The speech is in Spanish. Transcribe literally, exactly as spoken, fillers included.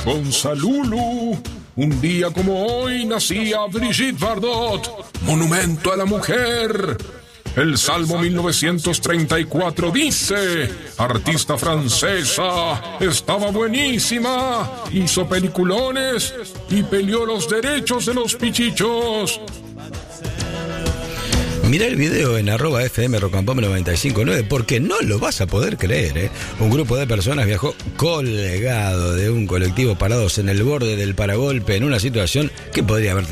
Gonzalulu. Un día como hoy nacía Brigitte Bardot, monumento a la mujer. El Salmo mil novecientos treinta y cuatro dice: artista francesa, estaba buenísima, hizo peliculones y peleó los derechos de los pichichos. Mirá el video en arroba F M Rock and Pop noventa y cinco punto nueve porque no lo vas a poder creer, ¿eh? Un grupo de personas viajó colgado de un colectivo parados en el borde del paragolpe en una situación que podría haber